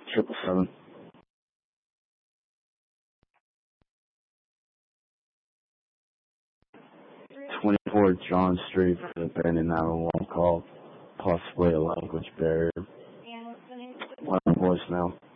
777. 24 John Street for the abandoned 911 call, possibly a language barrier. Voicemail.